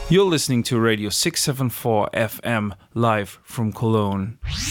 You're listening to Radio 674 FM live from Cologne.